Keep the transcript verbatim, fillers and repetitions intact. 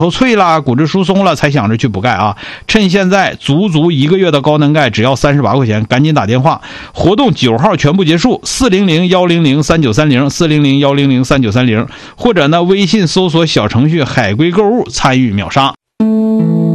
头脆了，骨质疏松了，才想着去补钙啊！趁现在足足一个月的高能钙只要三十八块钱，赶紧打电话！活动九号全部结束，四零零一零零三九三零，四零零一零零三九三零，或者呢微信搜索小程序海龟购物参与秒杀。